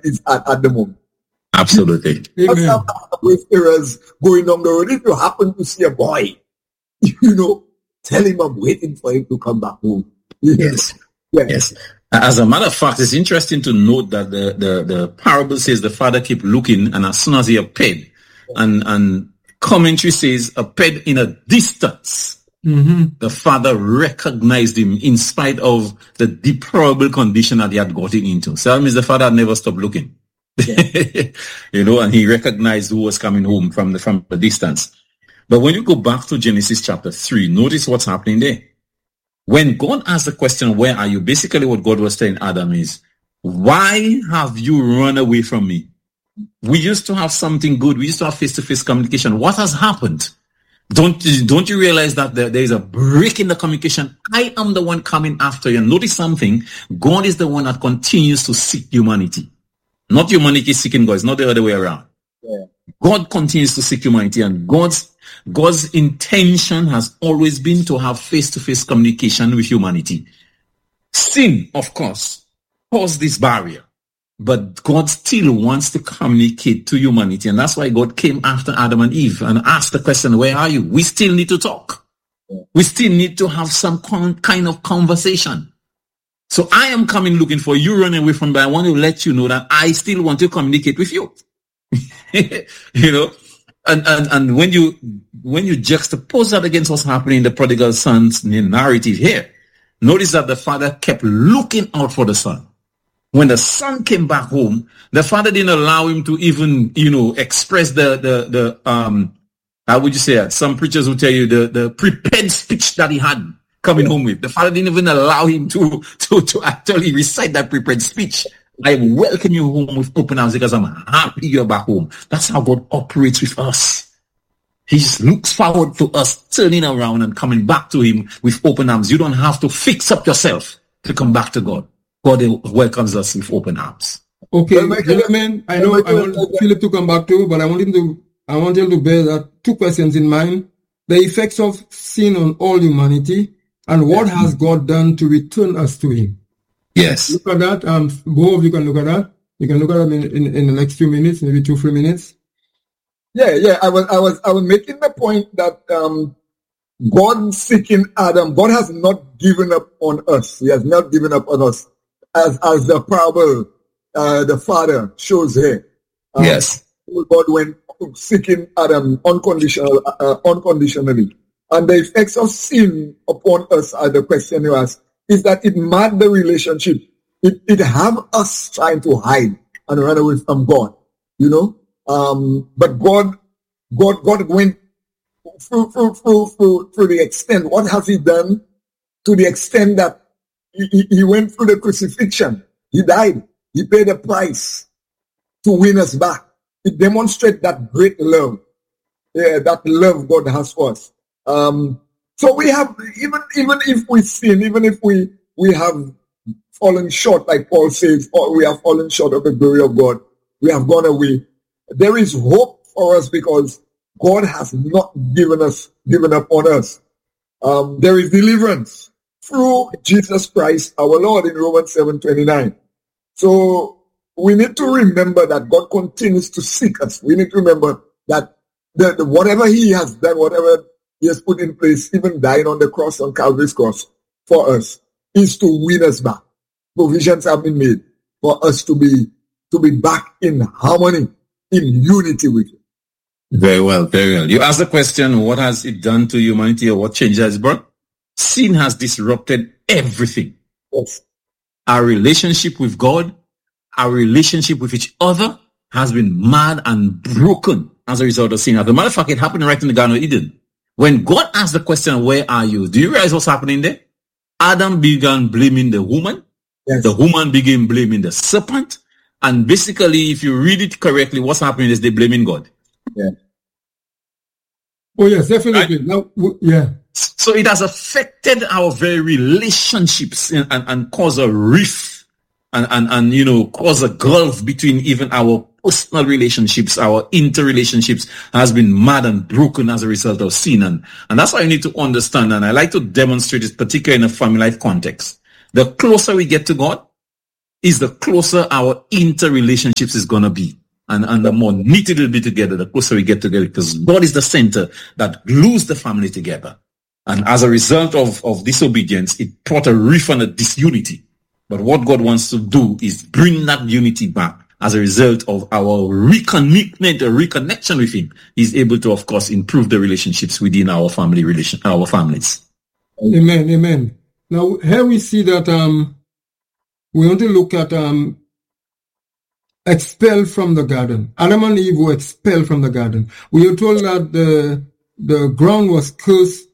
is at the moment. Absolutely. Some errors going down the road. If you happen to see a boy, tell him I'm waiting for him to come back home. Yes. As a matter of fact, it's interesting to note that the parable says the father kept looking, and as soon as he appeared, and commentary says appeared in a distance, the father recognized him in spite of the deplorable condition that he had gotten into. So that means the father had never stopped looking. Yeah. And he recognized who was coming home from the distance. But when you go back to Genesis chapter 3, notice what's happening there. When God asked the question, where are you? Basically what God was telling Adam is, why have you run away from me? We used to have something good. We used to have face-to-face communication. What has happened? Don't you realize that there is a break in the communication? I am the one coming after you. And notice something. God is the one that continues to seek humanity. Not humanity seeking God. It's not the other way around. Yeah. God continues to seek humanity, and God's intention has always been to have face-to-face communication with humanity. Sin, of course, caused this barrier, but God still wants to communicate to humanity, and that's why God came after Adam and Eve and asked the question, where are you? We still need to talk. We still need to have some kind of conversation. So I am coming looking for you, running away from me. I want to let you know that I still want to communicate with you. And when you juxtapose that against what's happening in the prodigal son's narrative here, notice that the father kept looking out for the son. When the son came back home, the father didn't allow him to even, express the how would you say it? Some preachers will tell you the prepared speech that he had coming home with. The father didn't even allow him to actually recite that prepared speech. I welcome you home with open arms because I'm happy you're back home. That's how God operates with us. He just looks forward to us turning around and coming back to him with open arms. You don't have to fix up yourself to come back to God. God welcomes us with open arms. Okay, gentlemen, I want Philip to come back to, but I want him to bear that two questions in mind. The effects of sin on all humanity, and what has God done to return us to him? Yes. Look at that. Both of you can look at that. You can look at that in the next few minutes, maybe 2-3 minutes. Yeah. I was making the point that God seeking Adam, God has not given up on us. He has not given up on us, as the parable the father shows here. Yes. God went seeking Adam unconditionally. And the effects of sin upon us, are the question you ask, is that it marred the relationship. It have us trying to hide and run away from God, but God went through the extent. What has he done? To the extent that he went through the crucifixion. He died. He paid a price to win us back. It demonstrates that great love. Yeah, that love God has for us. So we have, even if we sin, even if we have fallen short, like Paul says, or we have fallen short of the glory of God, we have gone away. There is hope for us because God has not given up on us. There is deliverance through Jesus Christ, our Lord, in Romans 7:29. So we need to remember that God continues to seek us. We need to remember that whatever he has done, whatever he has put in place, even dying on the cross, on Calvary's cross for us, is to win us back. Provisions have been made for us to be back in harmony, in unity with you. Very well, very well. You asked the question, what has it done to humanity, or what changes has it brought? Sin has disrupted everything. Yes. Our relationship with God, our relationship with each other has been marred and broken as a result of sin. As a matter of fact, it happened right in the Garden of Eden. When God asked the question, where are you? Do you realize what's happening there? Adam began blaming the woman. Yes. The woman began blaming the serpent. And basically, if you read it correctly, what's happening is they're blaming God. Yeah. Oh, yes, definitely. Right? Now, yeah. So it has affected our very relationships and caused a rift and cause a gulf between even our personal relationships, our interrelationships has been mad and broken as a result of sin. And that's why you need to understand, and I like to demonstrate this particularly in a family life context. The closer we get to God, is the closer our interrelationships is going to be. And the more knitted it'll be together, the closer we get together, because God is the center that glues the family together. And as a result of disobedience, it brought a rift and a disunity. But what God wants to do is bring that unity back. As a result of our recommitment, a reconnection with Him, He's able to, of course, improve the relationships within our families. Amen, amen. Now, here we see that we want to look at expelled from the garden. Adam and Eve were expelled from the garden. We are told that the ground was cursed.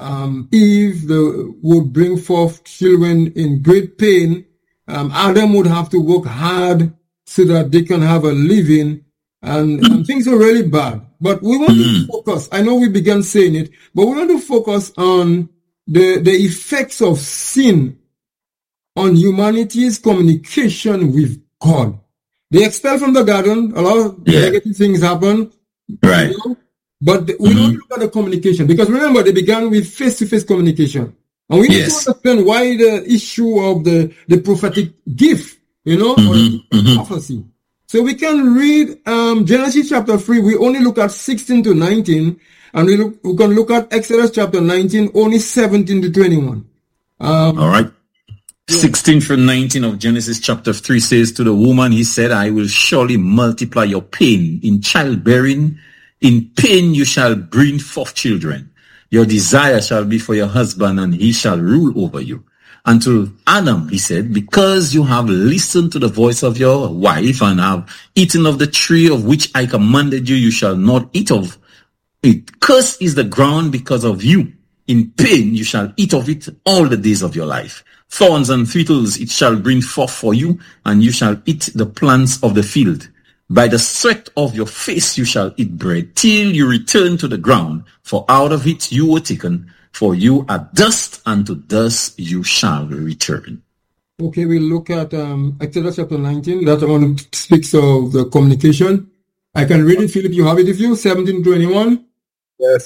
Eve would bring forth children in great pain. Adam would have to work hard so that they can have a living, and things are really bad. But we want to focus. I know we began saying it, but we want to focus on the effects of sin on humanity's communication with God. They expelled from the garden. A lot of negative things happen. Right. You know? But we don't look at the communication, because remember, they began with face-to-face communication. And we need to understand why the issue of the prophetic gift, or the prophecy. So we can read Genesis chapter 3. We only look at 16 to 19. And we can look at Exodus chapter 19, only 17 to 21. All right. 16 from 19 of Genesis chapter 3 says, to the woman, He said, I will surely multiply your pain in childbearing. In pain you shall bring forth children. Your desire shall be for your husband, and he shall rule over you. And to Adam, He said, because you have listened to the voice of your wife and have eaten of the tree of which I commanded you, you shall not eat of it. Cursed is the ground because of you. In pain you shall eat of it all the days of your life. Thorns and thistles it shall bring forth for you, and you shall eat the plants of the field. By the sweat of your face you shall eat bread, till you return to the ground, for out of it you were taken, for you are dust, and to dust you shall return. Okay, we'll look at Exodus chapter 19. That one speaks of the communication. I can read it, Philip, you have it with you, 17:21? Yeah,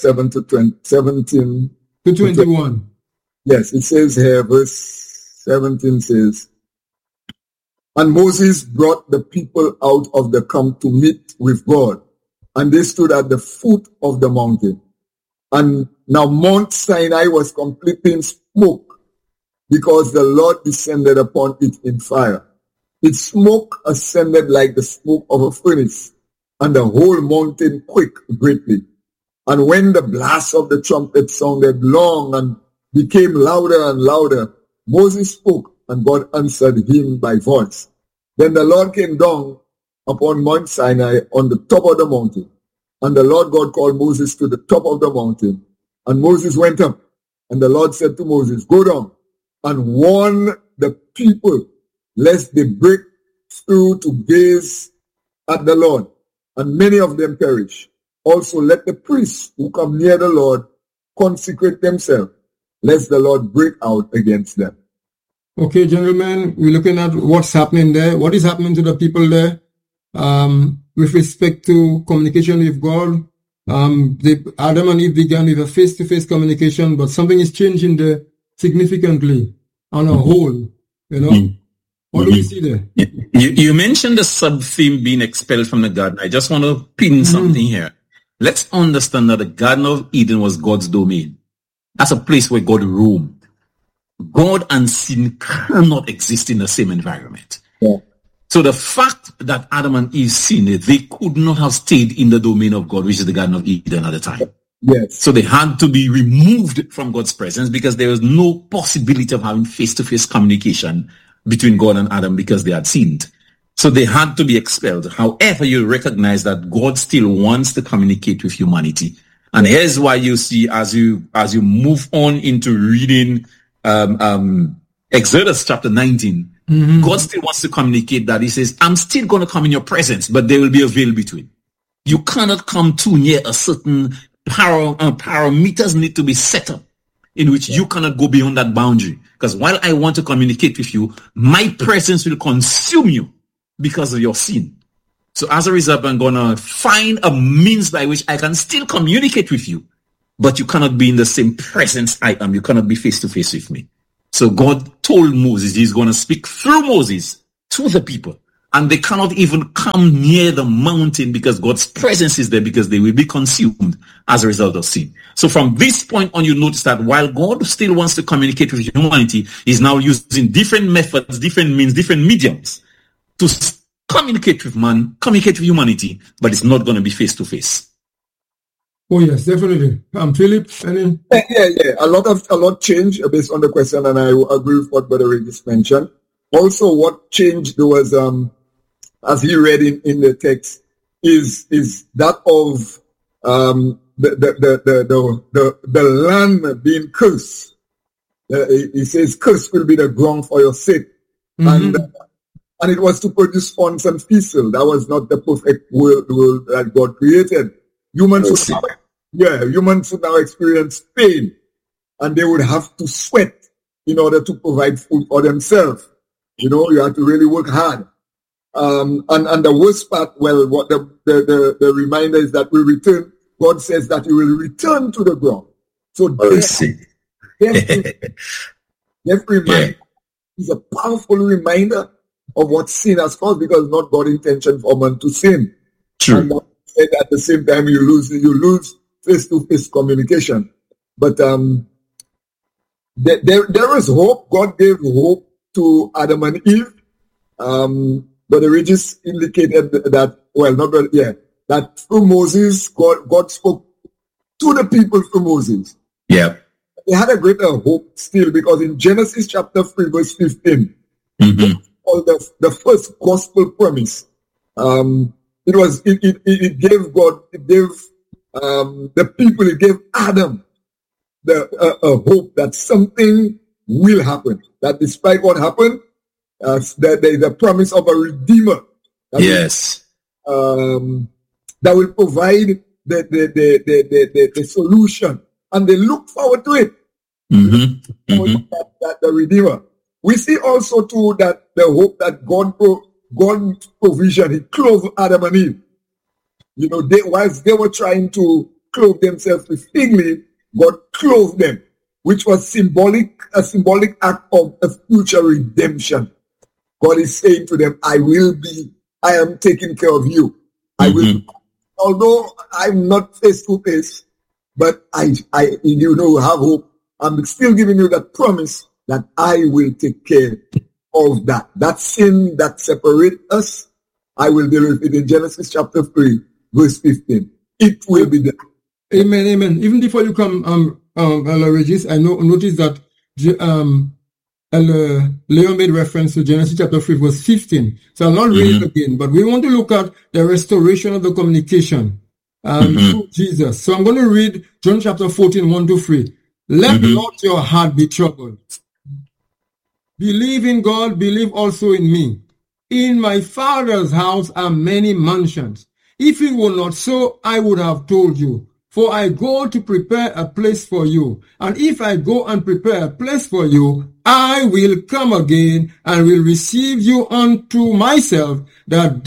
17 to 21. Yes, it says here, verse 17 says, and Moses brought the people out of the camp to meet with God, and they stood at the foot of the mountain. And now Mount Sinai was completely in smoke, because the Lord descended upon it in fire. Its smoke ascended like the smoke of a furnace, and the whole mountain quaked greatly. And when the blast of the trumpet sounded long and became louder and louder, Moses spoke, and God answered him by voice. Then the Lord came down upon Mount Sinai on the top of the mountain. And the Lord God called Moses to the top of the mountain. And Moses went up. And the Lord said to Moses, go down and warn the people, lest they break through to gaze at the Lord, and many of them perish. Also let the priests who come near the Lord consecrate themselves, lest the Lord break out against them. Okay, gentlemen, we're looking at what's happening there. What is happening to the people there with respect to communication with God? Adam and Eve began with a face-to-face communication, but something is changing there significantly on a whole. What do we see there? You mentioned the sub-theme being expelled from the garden. I just want to pin something here. Let's understand that the Garden of Eden was God's domain. That's a place where God roamed. God and sin cannot exist in the same environment. Yeah. So the fact that Adam and Eve sinned, they could not have stayed in the domain of God, which is the Garden of Eden at the time. Yes. So they had to be removed from God's presence, because there was no possibility of having face-to-face communication between God and Adam, because they had sinned. So they had to be expelled. However, you recognize that God still wants to communicate with humanity. And here's why you see, as you move on into reading Exodus chapter 19, God still wants to communicate that. He says, I'm still going to come in your presence, but there will be a veil between. You cannot come too near a certain parameters need to be set up in which you cannot go beyond that boundary. Because while I want to communicate with you, my presence will consume you because of your sin. So as a result, I'm going to find a means by which I can still communicate with you, but you cannot be in the same presence I am. You cannot be face to face with me. So God told Moses He's going to speak through Moses to the people. And they cannot even come near the mountain because God's presence is there, because they will be consumed as a result of sin. So from this point on, you notice that while God still wants to communicate with humanity, he's now using different methods, different means, different mediums to communicate with man, communicate with humanity, but it's not going to be face to face. Oh yes, definitely. Philip, any? Yeah. A lot changed based on the question, and I agree with what Brother Ray just mentioned. Also, what changed was, as he read in the text, is that of the land being cursed. He says, "Cursed will be the ground for your sake," and it was to produce thorns and thistles. That was not the perfect world that God created. Humans would now experience pain, and they would have to sweat in order to provide food for themselves. You have to really work hard. And the worst part, what the reminder is that we return. God says that he will return to the ground. So death reminder is a powerful reminder of what sin has caused, because not God's intention for man to sin. True. And at the same time, you lose face-to-face communication. But there is hope. God gave hope to Adam and Eve. But the Regis indicated that, that through Moses, God spoke to the people through Moses. Yeah. They had a greater hope still, because in Genesis chapter 3, verse 15, the first gospel promise, it gave the people, it gave Adam a hope that something will happen, that despite what happened, that there is a promise of a redeemer. That will provide the solution, and they look forward to it. That the redeemer. We see also too that the hope that God's provision, he clothed Adam and Eve. Whilst they were trying to clothe themselves with fig leaf, God clothed them, which was a symbolic act of a future redemption. God is saying to them, I am taking care of you. I will, although I'm not face to face, but I have hope. I'm still giving you that promise that I will take care of that. That sin that separates us, I will deal with it in Genesis chapter 3, verse 15. It will be done. Amen. Even before you come, Regis, I noticed that Leon made reference to Genesis chapter 3, verse 15. So I'll not read it again, but we want to look at the restoration of the communication through Jesus. So I'm going to read John chapter 14, 1-3. Let not your heart be troubled. Believe in God, believe also in me. In my Father's house are many mansions. If it were not so, I would have told you. For I go to prepare a place for you. And if I go and prepare a place for you, I will come again and will receive you unto myself, that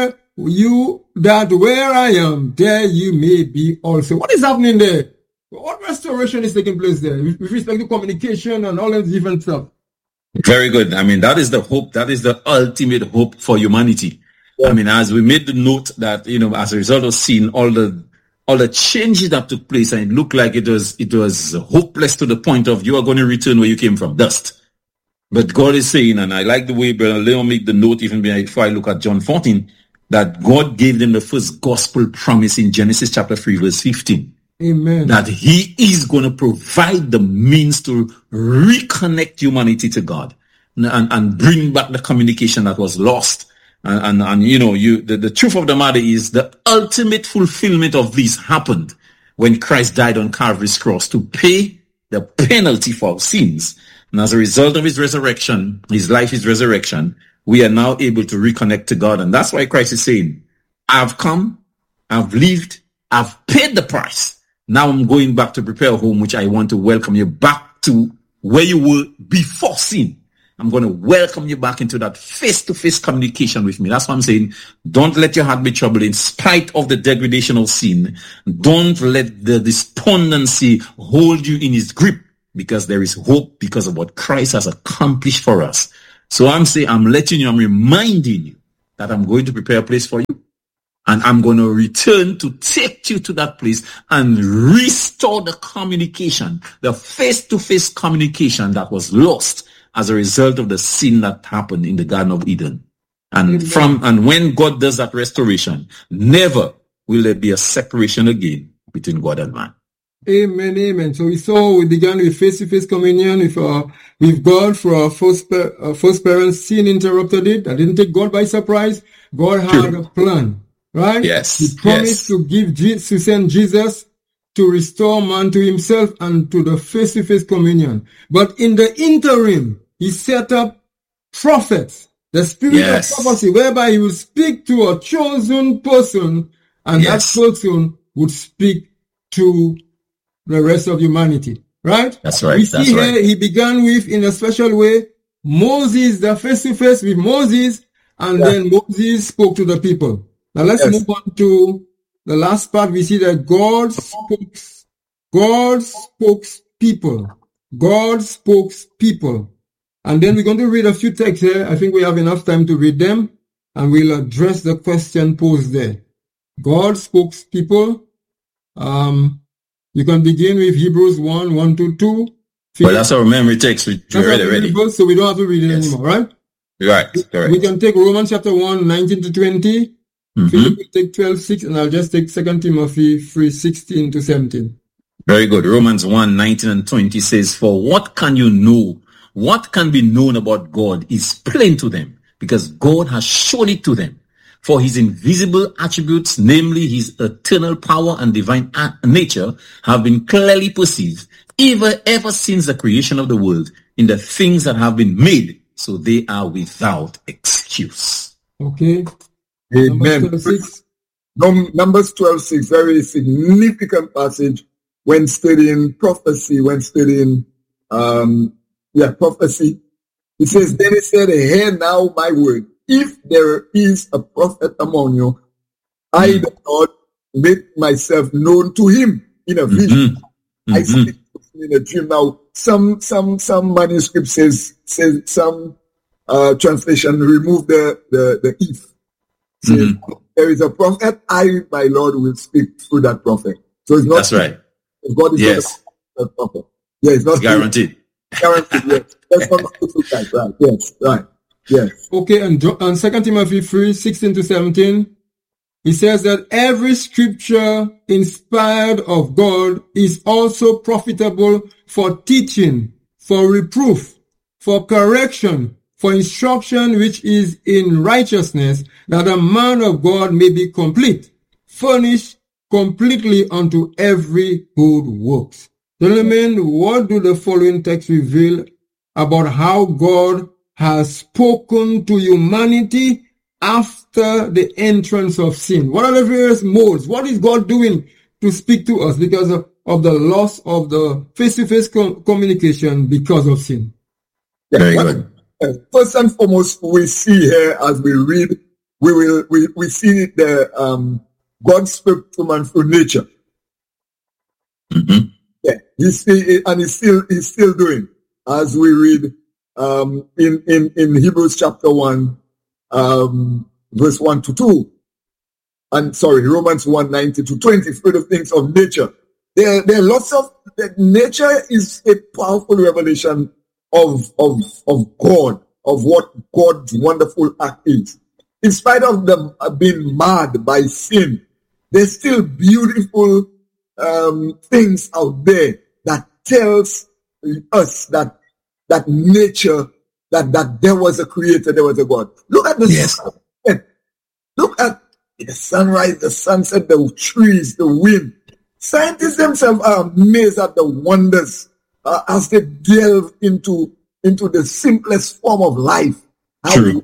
where I am, there you may be also. What is happening there? What restoration is taking place there with respect to communication and all that different stuff? Very good. I mean, that is the hope. That is the ultimate hope for humanity. Yeah. I mean, as we made the note that, as a result of sin, all the changes that took place, and it looked like it was hopeless to the point of you are going to return where you came from, dust. But God is saying, and I like the way Brother Leon made the note even before I look at John 14, that God gave them the first gospel promise in Genesis chapter 3, verse 15. Amen. That he is going to provide the means to reconnect humanity to God and bring back the communication that was lost. And the truth of the matter is the ultimate fulfillment of this happened when Christ died on Calvary's cross to pay the penalty for our sins. And as a result of his resurrection, his life, his resurrection, we are now able to reconnect to God. And that's why Christ is saying, I've come, I've lived, I've paid the price. Now I'm going back to prepare a home, which I want to welcome you back to where you were before sin. I'm going to welcome you back into that face-to-face communication with me. That's what I'm saying. Don't let your heart be troubled in spite of the degradation of sin. Don't let the despondency hold you in his grip, because there is hope because of what Christ has accomplished for us. So I'm letting you, I'm reminding you that I'm going to prepare a place for you. And I'm going to return to take you to that place and restore the communication, the face-to-face communication that was lost as a result of the sin that happened in the Garden of Eden. And when God does that restoration, never will there be a separation again between God and man. Amen, amen. So we began with face-to-face communion with God for our first parents. Sin interrupted it. That didn't take God by surprise. God had a plan, right? Yes. He promised to send Jesus to restore man to himself and to the face-to-face communion. But in the interim, he set up prophets, the spirit of prophecy, whereby he will speak to a chosen person, and that person would speak to the rest of humanity, right? That's right. We see here he began with, in a special way, Moses, the face-to-face with Moses, and then Moses spoke to the people. Now let's move on to the last part. We see that God spoke people. And then we're going to read a few texts here. I think we have enough time to read them, and we'll address the question posed there. God spoke people. You can begin with Hebrews 1:1-2. Well, that's our memory text. We read it already. So we don't have to read it anymore, right? Right, correct. We can take Romans chapter 1:19-20. Philip will take 12:6, and I'll just take 2 Timothy 3:16-17. Very good. Romans 1:19 and 20 says, "For what can you know? What can be known about God is plain to them, because God has shown it to them. For his invisible attributes, namely his eternal power and divine nature, have been clearly perceived, ever since the creation of the world, in the things that have been made, so they are without excuse." Okay. Amen. Numbers 12:6, very significant passage when studying prophecy, prophecy. It says, "Then he said, hear now my word. If there is a prophet among you, I, the Lord, make myself known to him in a vision. I speak to him in a dream." Now, some manuscript says some translation remove the if. Says, there is a prophet, I, my Lord, will speak through that prophet. So it's not. That's right. God is not a prophet. Yeah, it's not. It's guaranteed. Guaranteed. Yes. That's not right. Yes. Right. Yes. Okay, and 2 Timothy 3:16-17, he says that every scripture inspired of God is also profitable for teaching, for reproof, for correction, for instruction which is in righteousness, that a man of God may be complete, furnished completely unto every good works. Gentlemen, what do the following texts reveal about how God has spoken to humanity after the entrance of sin? What are the various modes? What is God doing to speak to us because of the loss of the face-to-face communication because of sin? Very good. First and foremost, we see here as we read, we see the God spoke to man through nature. Yeah, he's still doing, as we read in Hebrews chapter 1, verse 1-2, and Romans 1:19-20, through the things of nature. There are lots of nature is a powerful revelation of God, of what God's wonderful act is. In spite of them being marred by sin, there's still beautiful things out there that tells us that nature, that there was a creator, there was a God. Look at the sun. Look at the sunrise, the sunset, the trees, the wind. Scientists themselves are amazed at the wonders as they delve into the simplest form of life. True.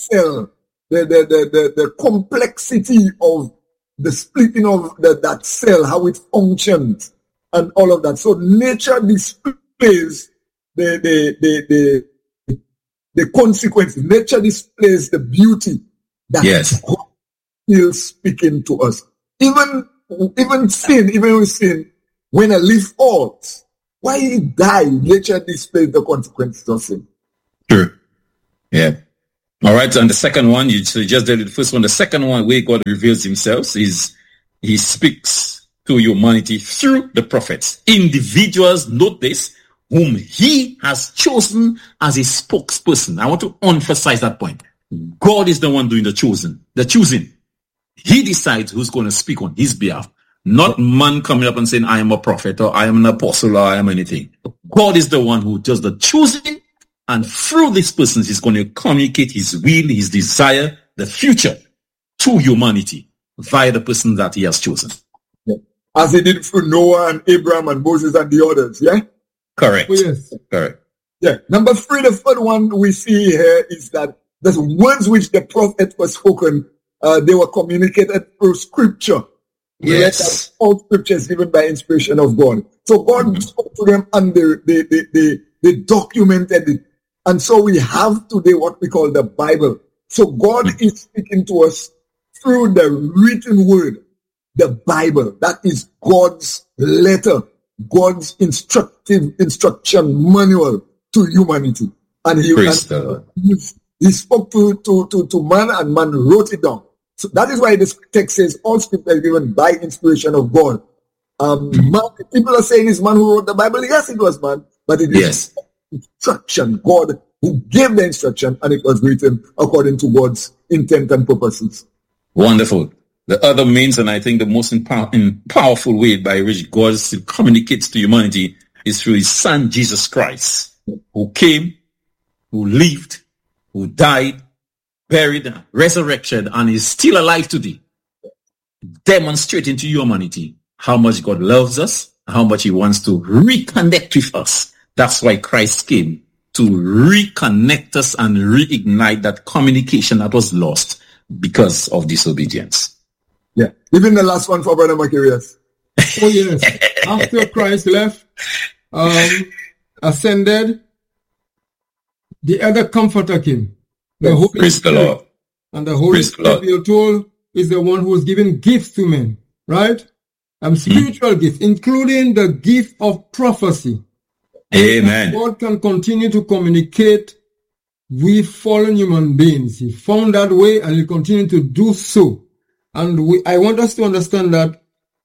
The complexity of the splitting of that cell, how it functions, and all of that. So nature displays the consequences. Nature displays the beauty that God is speaking to us. Even with sin, when a leaf falls, why it die? Nature displays the consequences of sin. Sure. Yeah. All right. And the second one, you just did the first one. The second one, where God reveals himself, is he speaks to humanity through the prophets. Individuals, note this, whom he has chosen as a spokesperson. I want to emphasize that point. God is the one doing the choosing. He decides who's going to speak on his behalf. Not man coming up and saying, I am a prophet, or I am an apostle, or I am anything. God is the one who does the choosing, and through these persons, he's going to communicate his will, his desire, the future to humanity via the person that he has chosen. Yeah. As he did through Noah and Abraham and Moses and the others, yeah? Correct. Oh, yes. Correct. Yeah. Number 3, the third one we see here is that the words which the prophet was spoken, they were communicated through scripture. Yes. All scriptures given by inspiration of God. So God spoke to them and they documented it. And so we have today what we call the Bible. So God is speaking to us through the written word, the Bible. That is God's letter, God's instruction manual to humanity. And he spoke to man, and man wrote it down. So that is why this text says all scripture is given by inspiration of God. People are saying it's man who wrote the Bible. Yes, it was man, but it is instruction. God who gave the instruction, and it was written according to God's intent and purposes. Wonderful. The other means, and I think the most powerful way by which God communicates to humanity, is through his son, Jesus Christ, who came, who lived, who died, buried, resurrected, and is still alive today, demonstrating to humanity how much God loves us, how much he wants to reconnect with us. That's why Christ came, to reconnect us and reignite that communication that was lost because of disobedience. Yeah. Even the last one for Brother Macarius. Oh, yes. After Christ left, ascended, the other comforter came. The Holy Spirit. And the Holy Spirit, we are told, is the one who is giving gifts to men, right? Spiritual gifts, including the gift of prophecy. Amen. God can continue to communicate with fallen human beings. He found that way, and he continue to do so. And I want us to understand that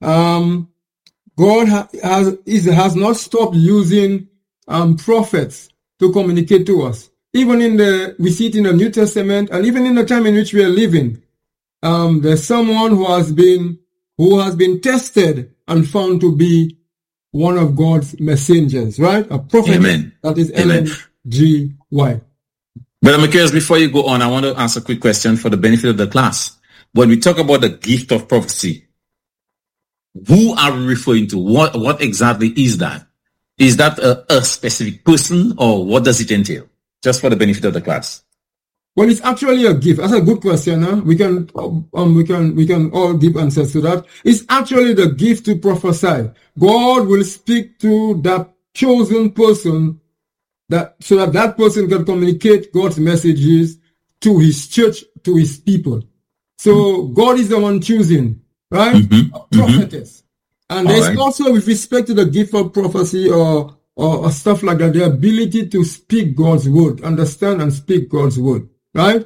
God has not stopped using prophets to communicate to us. Even we see it in the New Testament, and even in the time in which we are living, there's someone who has been tested and found to be one of God's messengers, right? A prophet. Amen. That is Ellen G. White. Brother Macarius, before you go on, I want to ask a quick question for the benefit of the class. When we talk about the gift of prophecy, who are we referring to? What exactly is that? Is that a specific person, or what does it entail? Just for the benefit of the class. Well, it's actually a gift. That's a good question. Huh? We can all give answers to that. It's actually the gift to prophesy. God will speak to that chosen person so that person can communicate God's messages to his church, to his people. So God is the one choosing, right? A prophetess. And there's also, with respect to the gift of prophecy or stuff like that, the ability to speak God's word, understand and speak God's word, right?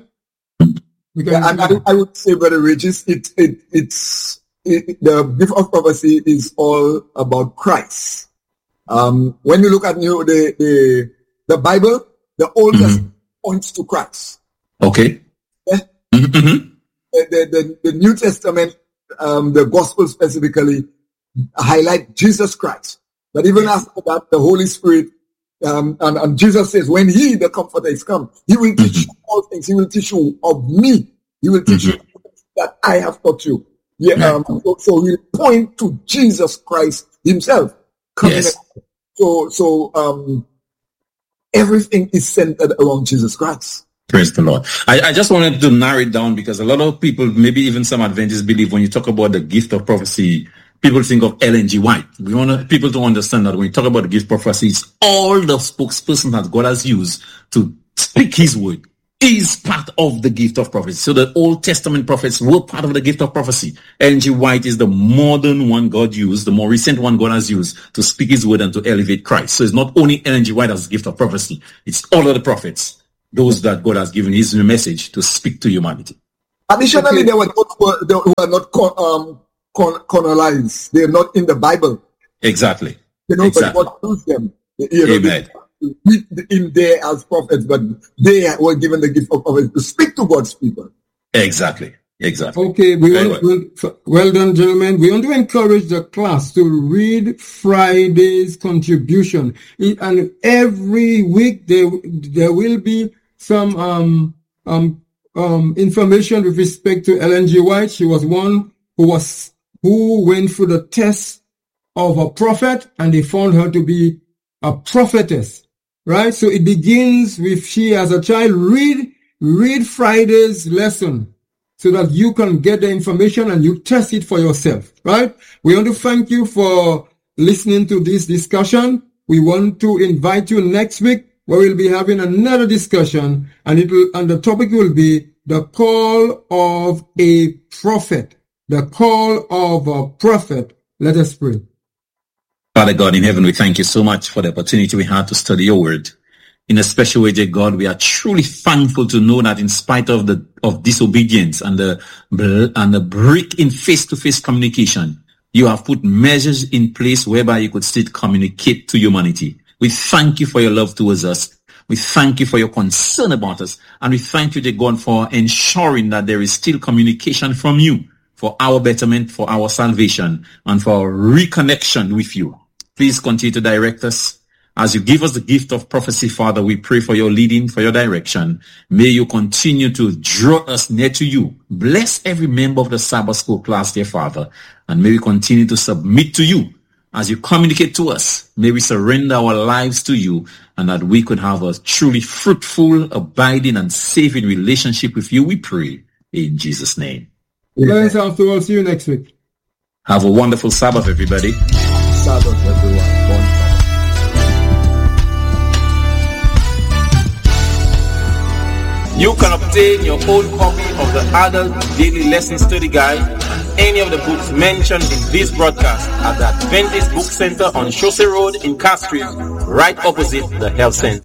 I would say, Brother Regis, the gift of prophecy is all about Christ. When you look at the Bible, the Old Testament points to Christ. Okay. Yeah? The New Testament, the Gospel specifically, highlight Jesus Christ. But even after that, the Holy Spirit, and Jesus says, when he, the Comforter, is come, he will teach you all things. He will teach you of me. He will teach you that I have taught you. Yeah. So he'll point to Jesus Christ himself. Yes. So everything is centered around Jesus Christ. Praise the Lord. I just wanted to narrow it down, because a lot of people, maybe even some Adventists, believe when you talk about the gift of prophecy, people think of Ellen G. White. We want people to understand that when we talk about the gift of prophecy, it's all the spokesperson that God has used to speak his word is part of the gift of prophecy. So the Old Testament prophets were part of the gift of prophecy. Ellen G. White is the modern one God used, the more recent one God has used to speak his word and to elevate Christ. So it's not only Ellen G. White as the gift of prophecy. It's all of the prophets those that God has given his message to speak to humanity. Additionally, they were not colonized. They're not in the Bible. Exactly. But God used them. Amen. In there as prophets, but they were given the gift of to speak to God's people. Exactly. Okay, well done, gentlemen. We want to encourage the class to read Friday's contribution, and every week there will be some information with respect to Ellen G. White. She was one who went through the test of a prophet, and they found her to be a prophetess. Right? So it begins with she as a child. Read Friday's lesson so that you can get the information and you test it for yourself. Right? We want to thank you for listening to this discussion. We want to invite you next week where we'll be having another discussion, and the topic will be the call of a prophet. The call of a prophet. Let us pray. Father God in heaven, we thank you so much for the opportunity we had to study your word. In a special way, dear God, we are truly thankful to know that in spite of disobedience and the break in face-to-face communication, you have put measures in place whereby you could still communicate to humanity. We thank you for your love towards us. We thank you for your concern about us. And we thank you, dear God, for ensuring that there is still communication from you for our betterment, for our salvation, and for our reconnection with you. Please continue to direct us. As you give us the gift of prophecy, Father, we pray for your leading, for your direction. May you continue to draw us near to you. Bless every member of the Sabbath School class, dear Father, and may we continue to submit to you. As you communicate to us, may we surrender our lives to you, and that we could have a truly fruitful, abiding, and saving relationship with you, we pray. In Jesus' name. Thanks, after all. See you next week. Have a wonderful Sabbath, everybody. Sabbath, everyone. You can obtain your own copy of the Adult Daily Lesson Study Guide and any of the books mentioned in this broadcast at the Adventist Book Center on Chaussee Road in Castries, right opposite the Health Center.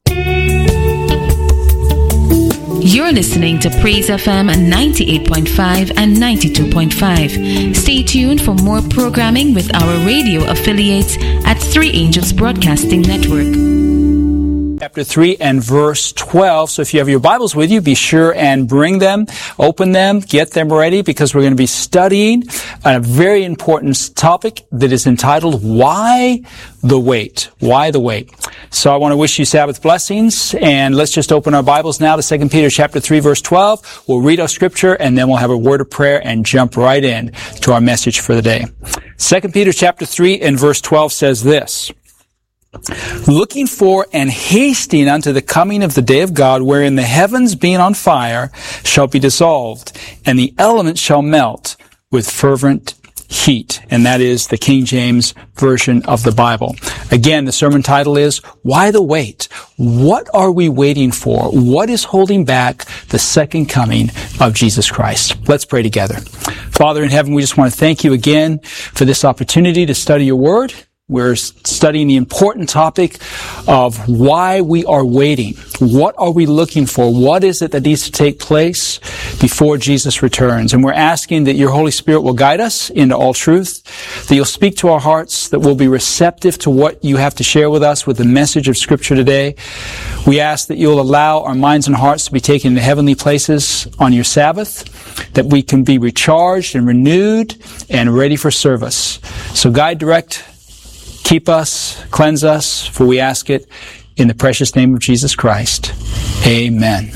You're listening to Praise FM 98.5 and 92.5. Stay tuned for more programming with our radio affiliates at Three Angels Broadcasting Network. Chapter 3 and verse 12. So if you have your Bibles with you, be sure and bring them, open them, get them ready, because we're going to be studying a very important topic that is entitled, Why the Wait? Why the Wait? So I want to wish you Sabbath blessings, and let's just open our Bibles now to 2 Peter chapter 3 verse 12. We'll read our scripture, and then we'll have a word of prayer and jump right in to our message for the day. 2 Peter chapter 3 and verse 12 says this: looking for and hasting unto the coming of the day of God, wherein the heavens being on fire shall be dissolved, and the elements shall melt with fervent heat. And that is the King James Version of the Bible. Again, the sermon title is, Why the Wait? What are we waiting for? What is holding back the second coming of Jesus Christ? Let's pray together. Father in heaven, we just want to thank you again for this opportunity to study your word. We're studying the important topic of why we are waiting. What are we looking for? What is it that needs to take place before Jesus returns? And we're asking that your Holy Spirit will guide us into all truth, that you'll speak to our hearts, that we'll be receptive to what you have to share with us with the message of Scripture today. We ask that you'll allow our minds and hearts to be taken to heavenly places on your Sabbath, that we can be recharged and renewed and ready for service. So guide, direct, keep us, cleanse us, for we ask it in the precious name of Jesus Christ. Amen.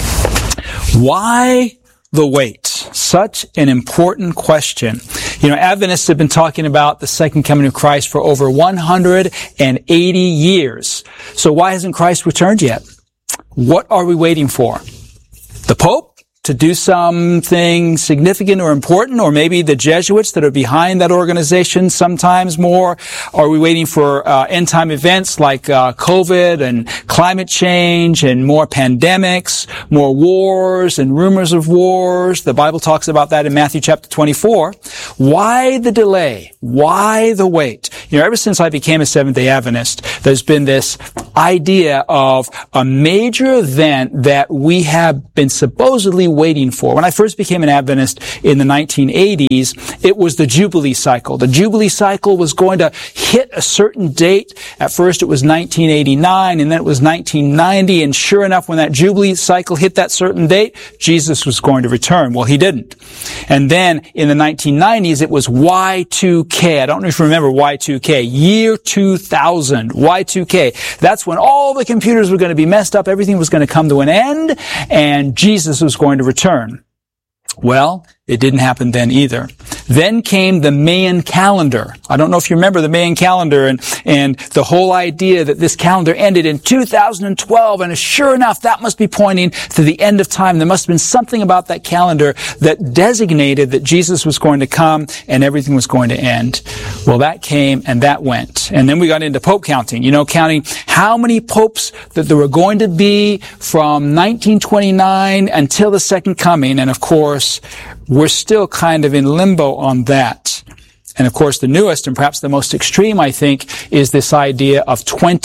Why the wait? Such an important question. You know, Adventists have been talking about the second coming of Christ for over 180 years. So why hasn't Christ returned yet? What are we waiting for? The Pope to do something significant or important, or maybe the Jesuits that are behind that organization sometimes more? Are we waiting for end-time events like COVID and climate change and more pandemics, more wars and rumors of wars? The Bible talks about that in Matthew chapter 24. Why the delay? Why the wait? ever since I became a Seventh-day Adventist, there's been this idea of a major event that we have been supposedly waiting for. When I first became an Adventist in the 1980s, it was the Jubilee cycle. The Jubilee cycle was going to hit a certain date. At first it was 1989, and then it was 1990, and sure enough, when that Jubilee cycle hit that certain date, Jesus was going to return. Well, he didn't. And then in the 1990s, it was Y2K. I don't know if you remember Y2K. Year 2000. Y2K. That's when all the computers were going to be messed up. Everything was going to come to an end, and Jesus was going to return. Well, it didn't happen then either. Then came the Mayan calendar. I don't know if you remember the Mayan calendar and the whole idea that this calendar ended in 2012, and sure enough, that must be pointing to the end of time. There must have been something about that calendar that designated that Jesus was going to come and everything was going to end. Well, that came and that went. And then we got into pope counting, counting how many popes that there were going to be from 1929 until the second coming. And of course, we're still kind of in limbo on that. And of course, the newest and perhaps the most extreme, I think, is this idea of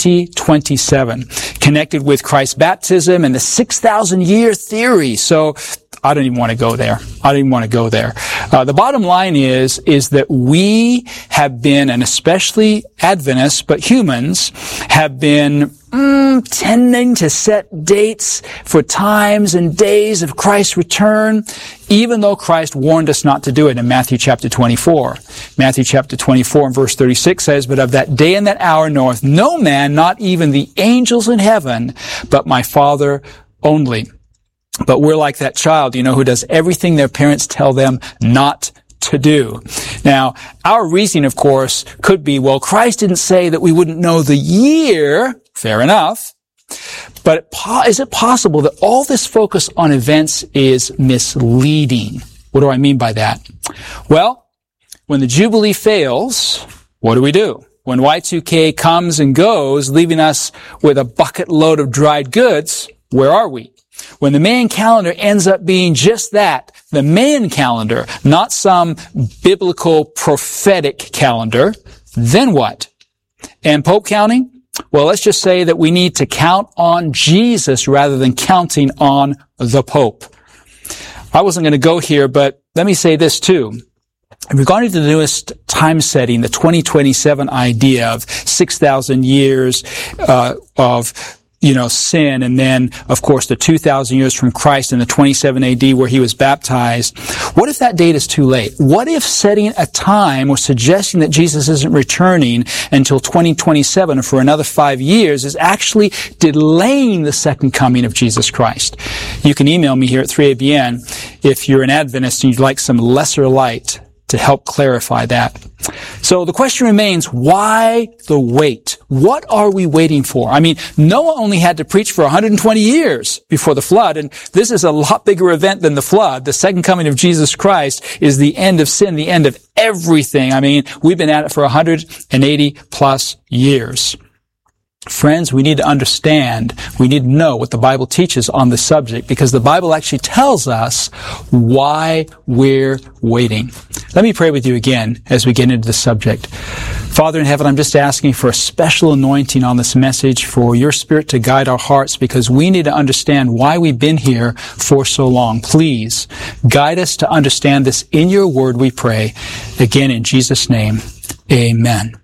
2027, connected with Christ's baptism and the 6,000-year theory. So I don't even want to go there. The bottom line is that we have been, and especially Adventists, but humans, have been tending to set dates for times and days of Christ's return, even though Christ warned us not to do it in Matthew chapter 24. Matthew chapter 24 and verse 36 says, "But of that day and that hour knoweth no man, not even the angels in heaven, but my Father only." But we're like that child, who does everything their parents tell them not to do. Now, our reasoning, of course, could be, well, Christ didn't say that we wouldn't know the year. Fair enough. But is it possible that all this focus on events is misleading? What do I mean by that? Well, when the Jubilee fails, what do? When Y2K comes and goes, leaving us with a bucket load of dried goods, where are we? When the Mayan calendar ends up being just that, the Mayan calendar, not some biblical prophetic calendar, then what? And pope counting? Well, let's just say that we need to count on Jesus rather than counting on the Pope. I wasn't going to go here, but let me say this too. Regarding the newest time setting, the 2027 idea of 6,000 years of sin, and then, of course, the 2,000 years from Christ in the 27 AD where he was baptized. What if that date is too late? What if setting a time or suggesting that Jesus isn't returning until 2027 or for another 5 years is actually delaying the second coming of Jesus Christ? You can email me here at 3ABN if you're an Adventist and you'd like some lesser light to help clarify that. So the question remains, why the wait? What are we waiting for? I mean, Noah only had to preach for 120 years before the flood, and this is a lot bigger event than the flood. The second coming of Jesus Christ is the end of sin, the end of everything. I mean, we've been at it for 180 plus years. Friends, we need to understand, we need to know what the Bible teaches on this subject, because the Bible actually tells us why we're waiting. Let me pray with you again as we get into the subject. Father in heaven, I'm just asking for a special anointing on this message, for your Spirit to guide our hearts, because we need to understand why we've been here for so long. Please guide us to understand this in your word, we pray. Again, in Jesus' name, amen.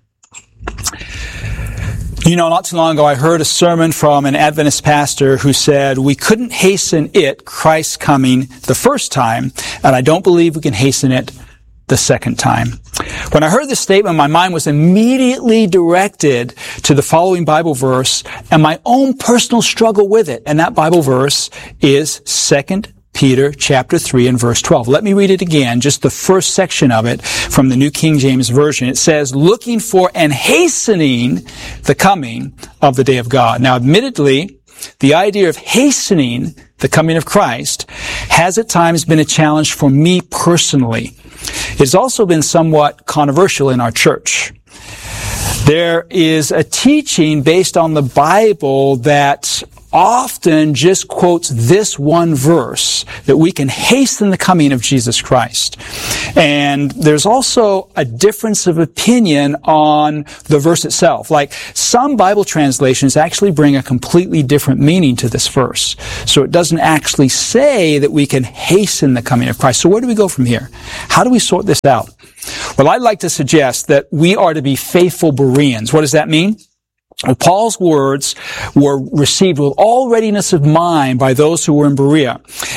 Not too long ago, I heard a sermon from an Adventist pastor who said, we couldn't hasten Christ's coming, the first time, and I don't believe we can hasten it the second time. When I heard this statement, my mind was immediately directed to the following Bible verse and my own personal struggle with it. And that Bible verse is 2 Peter chapter 3 and verse 12. Let me read it again, just the first section of it from the New King James Version. It says, looking for and hastening the coming of the day of God. Now, admittedly, the idea of hastening the coming of Christ has at times been a challenge for me personally. It's also been somewhat controversial in our church. There is a teaching based on the Bible that often just quotes this one verse, that we can hasten the coming of Jesus Christ. And there's also a difference of opinion on the verse itself. Like, some Bible translations actually bring a completely different meaning to this verse. So it doesn't actually say that we can hasten the coming of Christ. So where do we go from here? How do we sort this out? Well, I'd like to suggest that we are to be faithful Bereans. What does that mean? Well, Paul's words were received with all readiness of mind by those who were in Berea,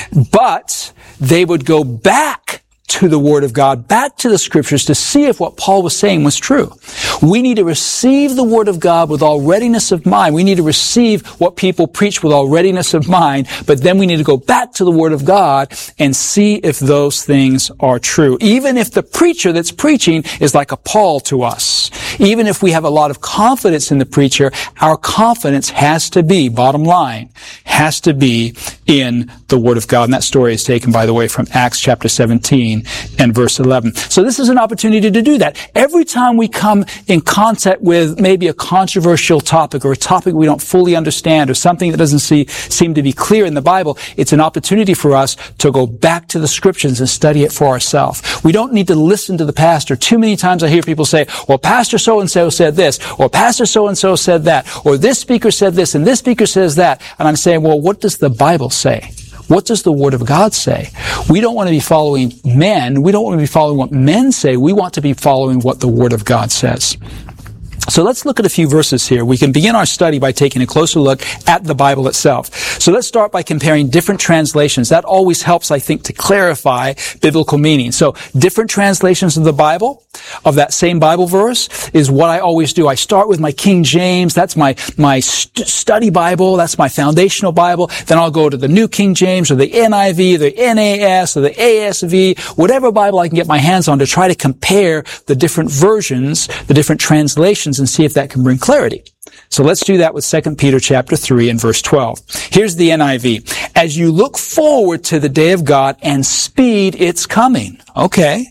but they would go back to the Word of God, back to the Scriptures, to see if what Paul was saying was true. We need to receive the Word of God with all readiness of mind. We need to receive what people preach with all readiness of mind, but then we need to go back to the Word of God and see if those things are true. Even if the preacher that's preaching is like a Paul to us. Even if we have a lot of confidence in the preacher, our confidence has to be, bottom line, has to be in the Word of God. And that story is taken, by the way, from Acts chapter 17 and verse 11. So this is an opportunity to do that. Every time we come in contact with maybe a controversial topic or a topic we don't fully understand or something that doesn't seem to be clear in the Bible, it's an opportunity for us to go back to the Scriptures and study it for ourselves. We don't need to listen to the pastor. Too many times I hear people say, well, Pastor so-and-so said this, or Pastor so-and-so said that, or this speaker said this, and this speaker says that. And I'm saying, well, what does the Bible say? What does the Word of God say? We don't want to be following men. We don't want to be following what men say. We want to be following what the Word of God says. So let's look at a few verses here. We can begin our study by taking a closer look at the Bible itself. So let's start by comparing different translations. That always helps, I think, to clarify biblical meaning. So different translations of the Bible, of that same Bible verse, is what I always do. I start with my King James. That's my study Bible. That's my foundational Bible. Then I'll go to the New King James or the NIV, the NAS or the ASV, whatever Bible I can get my hands on, to try to compare the different versions, the different translations, and see if that can bring clarity. So let's do that with 2 Peter chapter 3 and verse 12. Here's the NIV. As you look forward to the day of God and speed its coming. Okay.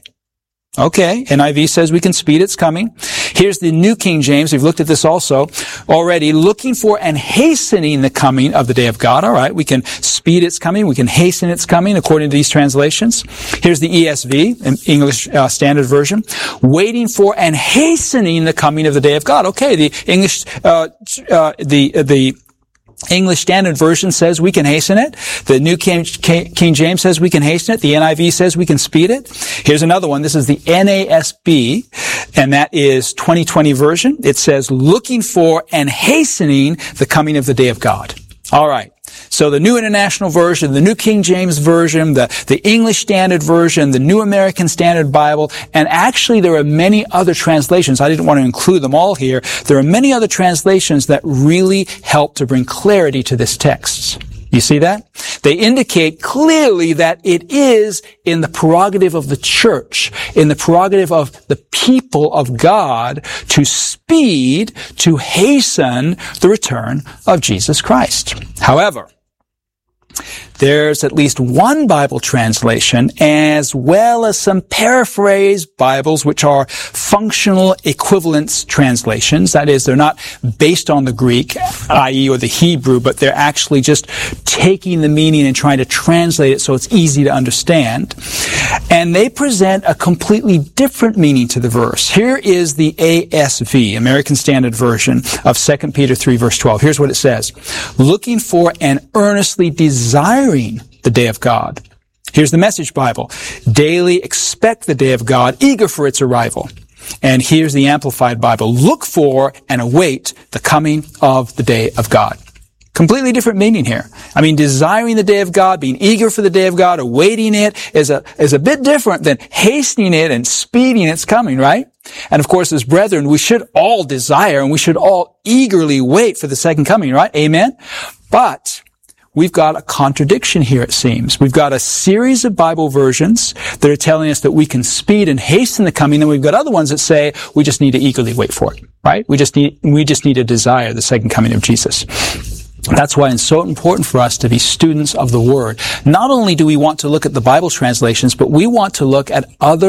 NIV says we can speed its coming. Here's the New King James. We've looked at this also already. Looking for and hastening the coming of the day of God. All right. We can speed its coming. We can hasten its coming according to these translations. Here's the ESV, an English Standard Version. Waiting for and hastening the coming of the day of God. Okay. The English Standard Version says we can hasten it. The New King James says we can hasten it. The NIV says we can speed it. Here's another one. This is the NASB, and that is 2020 version. It says looking for and hastening the coming of the day of God. All right. So the New International Version, the New King James Version, the English Standard Version, the New American Standard Bible, and actually there are many other translations. I didn't want to include them all here. There are many other translations that really help to bring clarity to this text. You see that? They indicate clearly that it is in the prerogative of the church, in the prerogative of the people of God, to speed, to hasten the return of Jesus Christ. However, there's at least one Bible translation, as well as some paraphrase Bibles, which are functional equivalence translations. That is, they're not based on the Greek, i.e., or the Hebrew, but they're actually just taking the meaning and trying to translate it so it's easy to understand. And they present a completely different meaning to the verse. Here is the ASV, American Standard Version, of 2 Peter 3, verse 12. Here's what it says. Looking for and earnestly desiring the day of God. Here's the Message Bible. Daily expect the day of God, eager for its arrival. And here's the Amplified Bible. Look for and await the coming of the day of God. Completely different meaning here. I mean, desiring the day of God, being eager for the day of God, awaiting it is a bit different than hastening it and speeding its coming, right? And of course, as brethren, we should all desire and we should all eagerly wait for the second coming, right? Amen? But we've got a contradiction here, it seems. We've got a series of Bible versions that are telling us that we can speed and hasten the coming, and we've got other ones that say we just need to eagerly wait for it, right? We just need to desire the second coming of Jesus. That's why it's so important for us to be students of the Word. Not only do we want to look at the Bible translations, but we want to look at other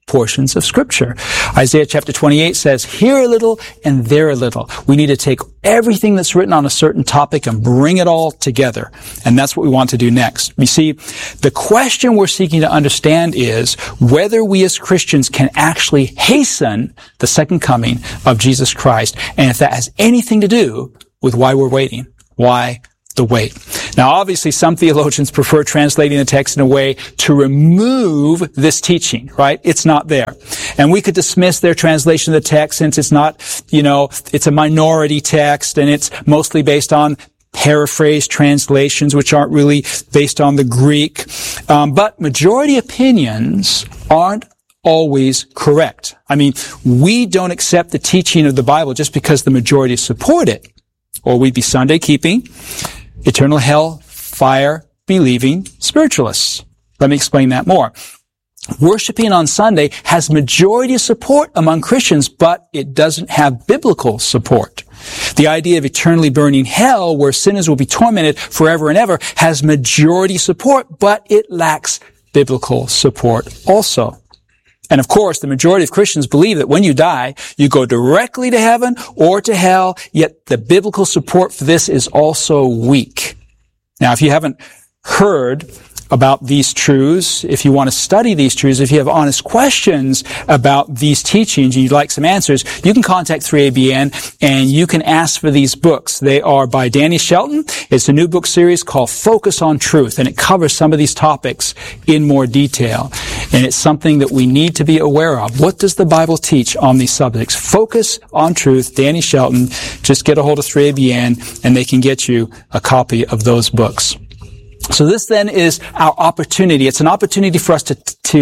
portions of Scripture. Isaiah chapter 28 says, here a little and there a little. We need to take everything that's written on a certain topic and bring it all together. And that's what we want to do next. You see, the question we're seeking to understand is whether we as Christians can actually hasten the second coming of Jesus Christ, and if that has anything to do with why we're waiting. Why the wait? Now, obviously, some theologians prefer translating the text in a way to remove this teaching, right? It's not there. And we could dismiss their translation of the text since it's not, it's a minority text and it's mostly based on paraphrased translations, which aren't really based on the Greek. But majority opinions aren't always correct. I mean, we don't accept the teaching of the Bible just because the majority support it, or we'd be Sunday keeping, eternal hell, fire, believing spiritualists. Let me explain that more. Worshiping on Sunday has majority support among Christians, but it doesn't have biblical support. The idea of eternally burning hell, where sinners will be tormented forever and ever, has majority support, but it lacks biblical support also. And of course, the majority of Christians believe that when you die, you go directly to heaven or to hell, yet the biblical support for this is also weak. Now, if you haven't heard about these truths, if you want to study these truths, if you have honest questions about these teachings and you'd like some answers, you can contact 3ABN and you can ask for these books. They are by Danny Shelton. It's a new book series called Focus on Truth, and it covers some of these topics in more detail. And it's something that we need to be aware of. What does the Bible teach on these subjects? Focus on Truth, Danny Shelton. Just get a hold of 3ABN and they can get you a copy of those books. So this then is our opportunity. It's an opportunity for us to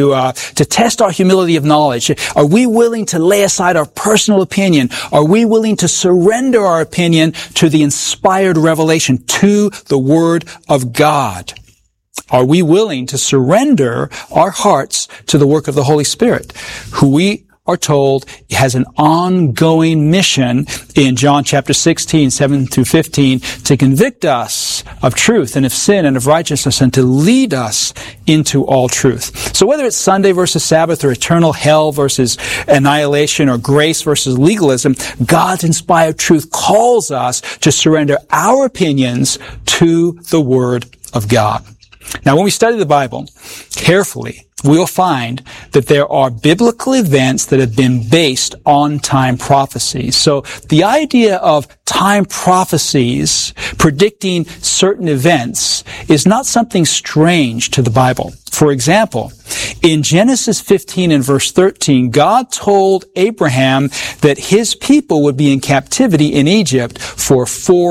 test our humility of knowledge. Are we willing to lay aside our personal opinion? Are we willing to surrender our opinion to the inspired revelation, to the Word of God? Are we willing to surrender our hearts to the work of the Holy Spirit, who we are told has an ongoing mission in John chapter 16, 7 through 15, to convict us of truth and of sin and of righteousness and to lead us into all truth. So whether it's Sunday versus Sabbath or eternal hell versus annihilation or grace versus legalism, God's inspired truth calls us to surrender our opinions to the Word of God. Now, when we study the Bible carefully, we'll find that there are biblical events that have been based on time prophecies. So the idea of time prophecies predicting certain events is not something strange to the Bible. For example, in Genesis 15 and verse 13, God told Abraham that his people would be in captivity in Egypt for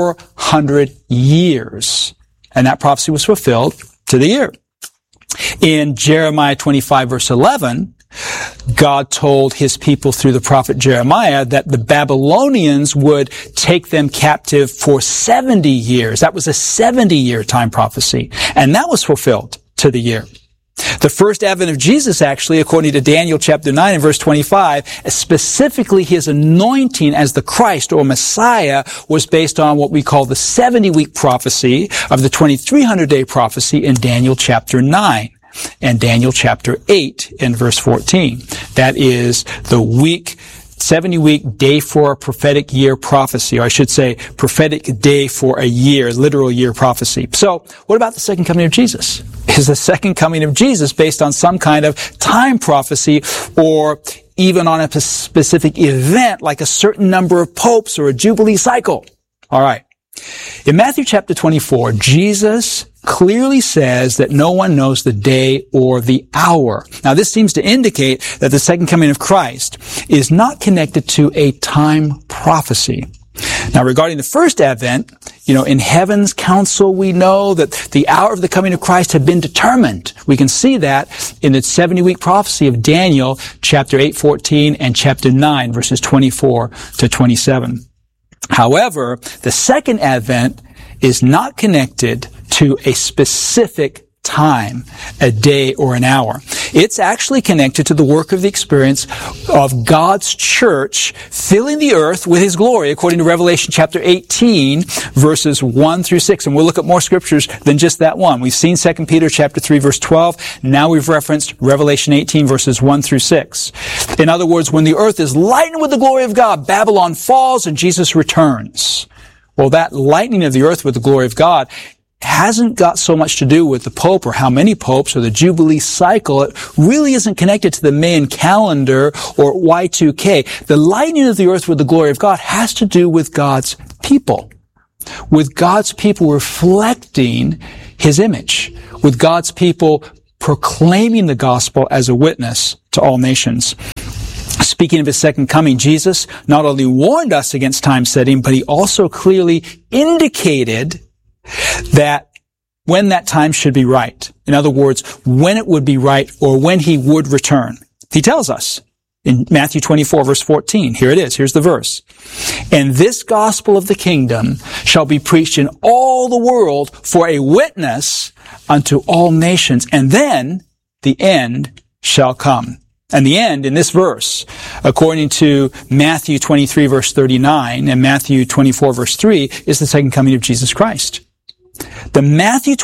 400 years. And that prophecy was fulfilled to the year. In Jeremiah 25 verse 11, God told his people through the prophet Jeremiah that the Babylonians would take them captive for 70 years. That was a 70-year time prophecy. And that was fulfilled to the year. The first advent of Jesus, actually, according to Daniel chapter 9 and verse 25, specifically his anointing as the Christ or Messiah was based on what we call the 70-week prophecy of the 2300-day prophecy in Daniel chapter 9 and Daniel chapter 8 in verse 14. That is the 70-week day for a prophetic year prophecy, or I should say prophetic day for a year, literal year prophecy. So what about the second coming of Jesus? Is the second coming of Jesus based on some kind of time prophecy or even on a specific event like a certain number of popes or a Jubilee cycle? All right. In Matthew chapter 24, Jesus clearly says that no one knows the day or the hour. Now, this seems to indicate that the second coming of Christ is not connected to a time prophecy. Now, regarding the first advent, in heaven's council, we know that the hour of the coming of Christ had been determined. We can see that in the 70-week prophecy of Daniel, chapter 8:14 and chapter 9, verses 24 to 27. However, the second advent is not connected to a specific time, a day, or an hour. It's actually connected to the work of the experience of God's church filling the earth with His glory, according to Revelation chapter 18, verses 1 through 6. And we'll look at more scriptures than just that one. We've seen 2 Peter chapter 3, verse 12. Now we've referenced Revelation 18, verses 1 through 6. In other words, when the earth is lightened with the glory of God, Babylon falls and Jesus returns. Well, that lightening of the earth with the glory of God hasn't got so much to do with the Pope or how many popes or the Jubilee cycle. It really isn't connected to the Mayan calendar or Y2K. The lightening of the earth with the glory of God has to do with God's people. With God's people reflecting His image. With God's people proclaiming the gospel as a witness to all nations. Speaking of His second coming, Jesus not only warned us against time setting, but He also clearly indicated that when that time should be right. In other words, when it would be right or when He would return. He tells us in Matthew 24, verse 14. Here it is. Here's the verse. And this gospel of the kingdom shall be preached in all the world for a witness unto all nations. And then the end shall come. And the end in this verse, according to Matthew 23, verse 39 and Matthew 24, verse 3, is the second coming of Jesus Christ. The Matthew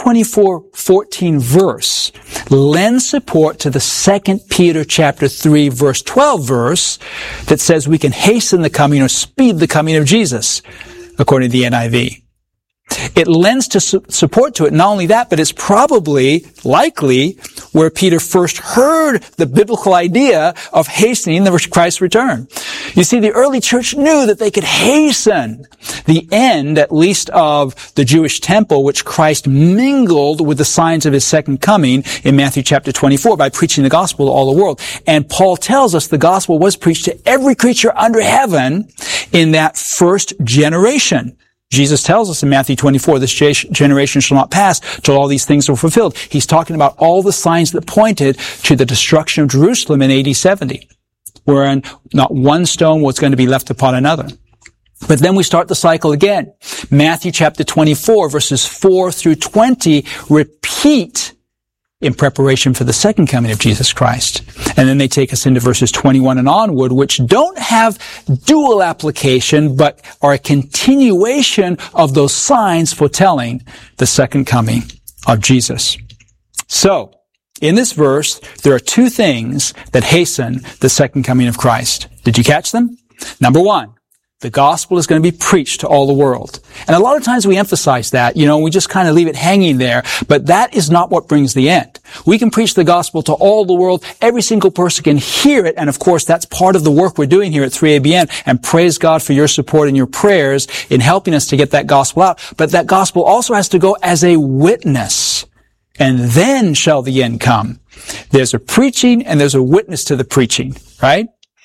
24:14 verse lends support to the 2 Peter chapter 3 verse 12 verse that says we can hasten the coming or speed the coming of Jesus, according to the NIV. It lends to support to it. Not only that, but it's probably, likely, where Peter first heard the biblical idea of hastening the Christ's return. You see, the early church knew that they could hasten the end, at least of the Jewish temple, which Christ mingled with the signs of His second coming in Matthew chapter 24 by preaching the gospel to all the world. And Paul tells us the gospel was preached to every creature under heaven in that first generation. Jesus tells us in Matthew 24, this generation shall not pass till all these things are fulfilled. He's talking about all the signs that pointed to the destruction of Jerusalem in AD 70, wherein not one stone was going to be left upon another. But then we start the cycle again. Matthew chapter 24, verses 4 through 20 repeat in preparation for the second coming of Jesus Christ. And then they take us into verses 21 and onward, which don't have dual application, but are a continuation of those signs foretelling the second coming of Jesus. So, in this verse, there are two things that hasten the second coming of Christ. Did you catch them? Number one, the gospel is going to be preached to all the world. And a lot of times we emphasize that, we just kind of leave it hanging there, but that is not what brings the end. We can preach the gospel to all the world. Every single person can hear it. And of course, that's part of the work we're doing here at 3ABN. And praise God for your support and your prayers in helping us to get that gospel out. But that gospel also has to go as a witness. And then shall the end come. There's a preaching and there's a witness to the preaching, right?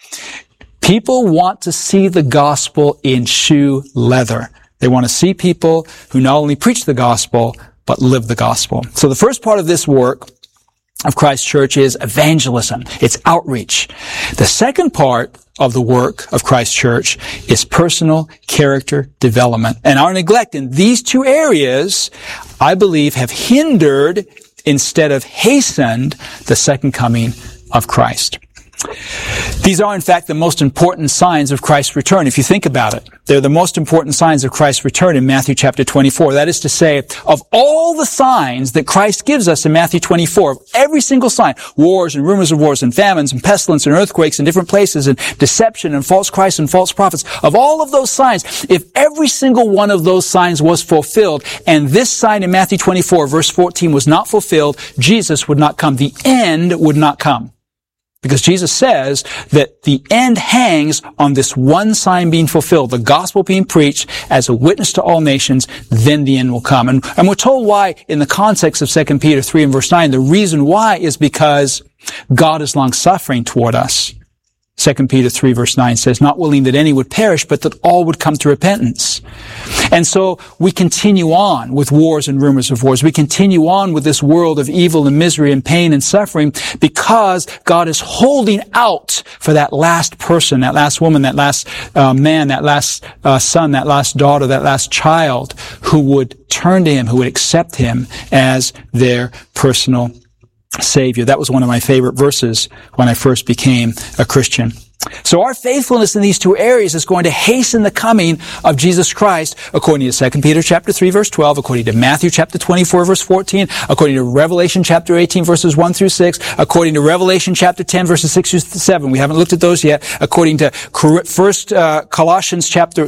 People want to see the gospel in shoe leather. They want to see people who not only preach the gospel, but live the gospel. So the first part of this work of Christ Church is evangelism. It's outreach. The second part of the work of Christ Church is personal character development. And our neglect in these two areas, I believe, have hindered instead of hastened the second coming of Christ. These are, in fact, the most important signs of Christ's return, if you think about it. They're the most important signs of Christ's return in Matthew chapter 24. That is to say, of all the signs that Christ gives us in Matthew 24, of every single sign, wars and rumors of wars and famines and pestilence and earthquakes in different places and deception and false Christs and false prophets, of all of those signs, if every single one of those signs was fulfilled, and this sign in Matthew 24, verse 14 was not fulfilled, Jesus would not come. The end would not come. Because Jesus says that the end hangs on this one sign being fulfilled, the gospel being preached as a witness to all nations, then the end will come. And we're told why in the context of 2 Peter 3 and verse 9. The reason why is because God is long-suffering toward us. 2 Peter 3 verse 9 says, not willing that any would perish, but that all would come to repentance. And so we continue on with wars and rumors of wars. We continue on with this world of evil and misery and pain and suffering because God is holding out for that last person, that last woman, that last man, that last son, that last daughter, that last child who would turn to Him, who would accept Him as their personal Savior. That was one of my favorite verses when I first became a Christian. So our faithfulness in these two areas is going to hasten the coming of Jesus Christ, according to 2 Peter chapter 3 verse 12, according to Matthew chapter 24 verse 14, according to Revelation chapter 18 verses 1 through 6, according to Revelation chapter 10 verses 6 through 7. We haven't looked at those yet. According to Colossians chapter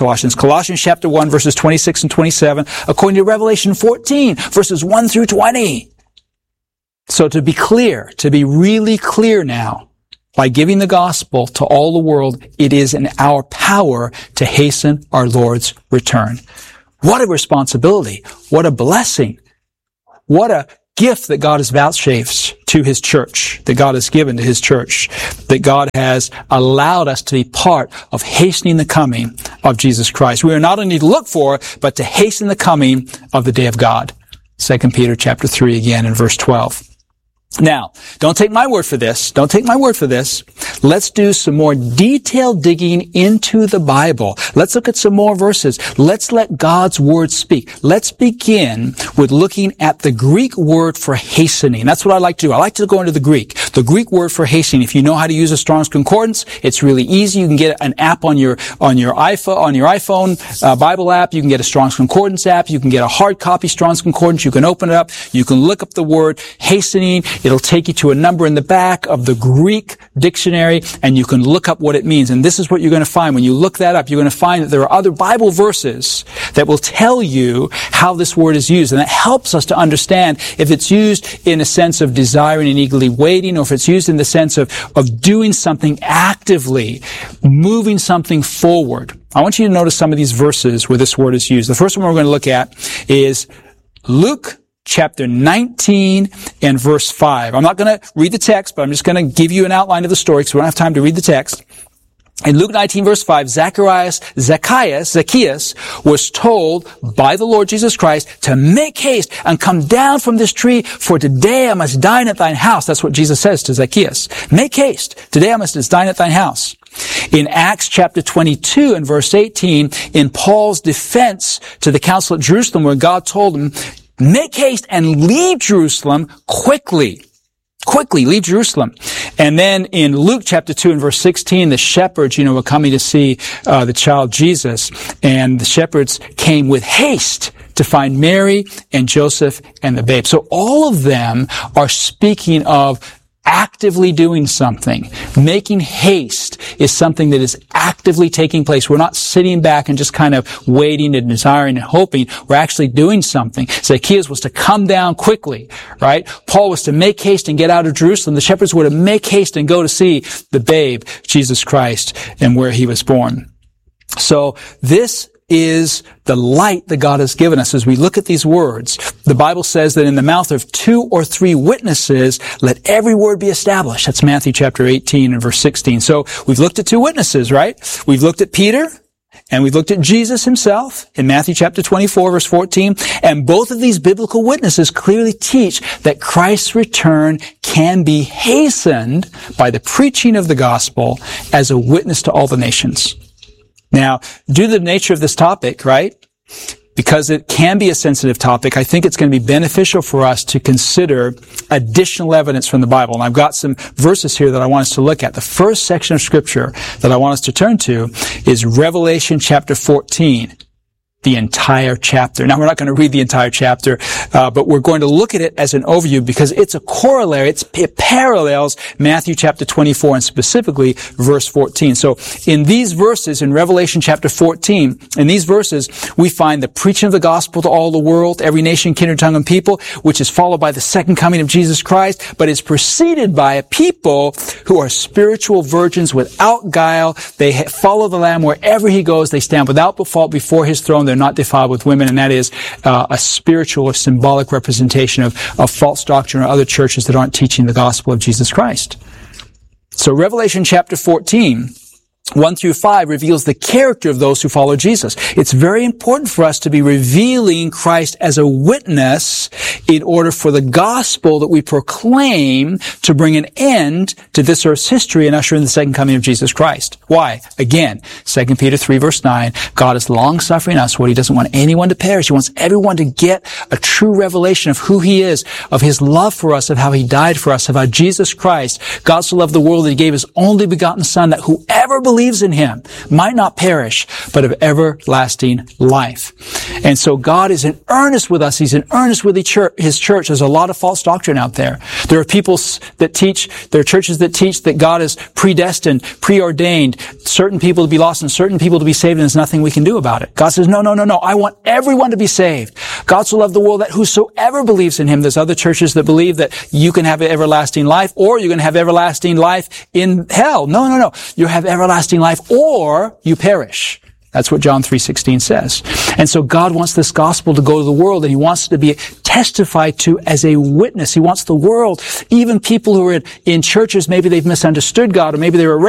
1 verses 26 and 27, according to Revelation 14 verses 1 through 20. So to be clear, to be really clear now, by giving the gospel to all the world, it is in our power to hasten our Lord's return. What a responsibility. What a blessing. What a gift that God has vouchsafed to His church, that God has given to His church, that God has allowed us to be part of hastening the coming of Jesus Christ. We are not only to look for, but to hasten the coming of the day of God. 2 Peter chapter 3 again in verse 12. Now, don't take my word for this. Don't take my word for this. Let's do some more detailed digging into the Bible. Let's look at some more verses. Let's let God's word speak. Let's begin with looking at the Greek word for hastening. That's what I like to do. I like to go into the Greek. The Greek word for hastening. If you know how to use a Strong's Concordance, it's really easy. You can get an app on your iPhone Bible app. You can get a Strong's Concordance app. You can get a hard copy Strong's Concordance. You can open it up. You can look up the word hastening. It'll take you to a number in the back of the Greek dictionary, and you can look up what it means. And this is what you're going to find. When you look that up, you're going to find that there are other Bible verses that will tell you how this word is used. And that helps us to understand if it's used in a sense of desiring and eagerly waiting, or if it's used in the sense of doing something actively, moving something forward. I want you to notice some of these verses where this word is used. The first one we're going to look at is Luke chapter 19 and verse 5. I'm not going to read the text, but I'm just going to give you an outline of the story because we don't have time to read the text. In Luke 19 verse 5, Zacchaeus was told by the Lord Jesus Christ to make haste and come down from this tree, for today I must dine at thine house. That's what Jesus says to Zacchaeus. Make haste. Today I must dine at thine house. In Acts chapter 22 and verse 18, in Paul's defense to the council at Jerusalem, where God told him, make haste and leave Jerusalem quickly. Quickly, leave Jerusalem. And then in Luke chapter 2 and verse 16, the shepherds, were coming to see the child Jesus. And the shepherds came with haste to find Mary and Joseph and the babe. So all of them are speaking of actively doing something. Making haste is something that is actively taking place. We're not sitting back and just kind of waiting and desiring and hoping. We're actually doing something. Zacchaeus was to come down quickly, right? Paul was to make haste and get out of Jerusalem. The shepherds were to make haste and go to see the babe, Jesus Christ, and where he was born. So this is the light that God has given us as we look at these words. The Bible says that in the mouth of 2 or 3 witnesses, let every word be established. That's Matthew chapter 18 and verse 16. So we've looked at 2 witnesses, right? We've looked at Peter and we've looked at Jesus himself in Matthew chapter 24 verse 14. And both of these biblical witnesses clearly teach that Christ's return can be hastened by the preaching of the gospel as a witness to all the nations. Now, due to the nature of this topic, right, because it can be a sensitive topic, I think it's going to be beneficial for us to consider additional evidence from the Bible. And I've got some verses here that I want us to look at. The first section of Scripture that I want us to turn to is Revelation chapter 14. The entire chapter. Now, we're not going to read the entire chapter, but we're going to look at it as an overview because it's a corollary. It parallels Matthew chapter 24 and specifically verse 14. So in these verses, in Revelation chapter 14, in these verses, we find the preaching of the gospel to all the world, every nation, kindred, tongue, and people, which is followed by the second coming of Jesus Christ, but is preceded by a people who are spiritual virgins without guile. They follow the Lamb wherever he goes. They stand without fault before his throne. They're not defiled with women, and that is a spiritual or symbolic representation of false doctrine or other churches that aren't teaching the gospel of Jesus Christ. So Revelation chapter 14, 1 through 5 reveals the character of those who follow Jesus. It's very important for us to be revealing Christ as a witness in order for the gospel that we proclaim to bring an end to this earth's history and usher in the second coming of Jesus Christ. Why? Again, 2 Peter 3 verse 9, God is long-suffering us. What He doesn't want anyone to perish. He wants everyone to get a true revelation of who He is, of His love for us, of how He died for us, of how Jesus Christ, God so loved the world that He gave His only begotten Son, that whoever believes in Him might not perish, but of everlasting life. And so God is in earnest with us. He's in earnest with His church. There's a lot of false doctrine out there. There are people that teach, there are churches that teach that God is predestined, preordained, certain people to be lost and certain people to be saved, and there's nothing we can do about it. God says, no. I want everyone to be saved. God so loved the world that whosoever believes in Him. There's other churches that believe that you can have everlasting life, or you can have everlasting life in hell. No. You have everlasting life, or you perish. That's what John 3:16 says. And so God wants this gospel to go to the world, and He wants to be testified to as a witness. He wants the world, even people who are in churches, maybe they've misunderstood God, or maybe they were